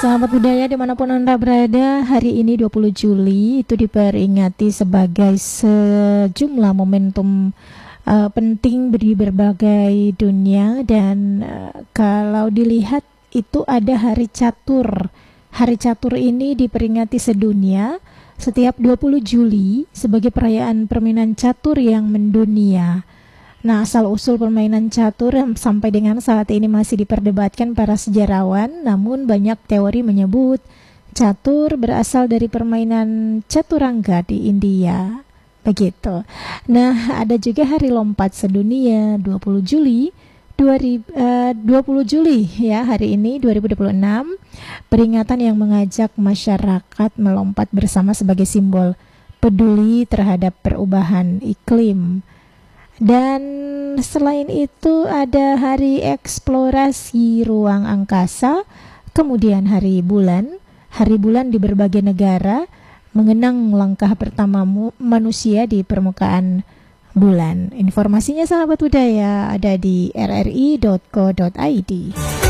Sahabat budaya dimanapun Anda berada, hari ini 20 Juli itu diperingati sebagai sejumlah momentum penting di berbagai dunia. Dan kalau dilihat itu ada hari catur. Hari catur ini diperingati sedunia setiap 20 Juli sebagai perayaan permainan catur yang mendunia. Nah, asal-usul permainan catur sampai dengan saat ini masih diperdebatkan para sejarawan, namun banyak teori menyebut catur berasal dari permainan caturangga di India. Begitu. Nah, ada juga hari lompat sedunia 20 Juli 20 Juli ya, hari ini 2026, peringatan yang mengajak masyarakat melompat bersama sebagai simbol peduli terhadap perubahan iklim. Dan selain itu ada hari eksplorasi ruang angkasa, kemudian hari bulan di berbagai negara mengenang langkah pertama manusia di permukaan bulan. Informasinya sahabat budaya ada di rri.co.id.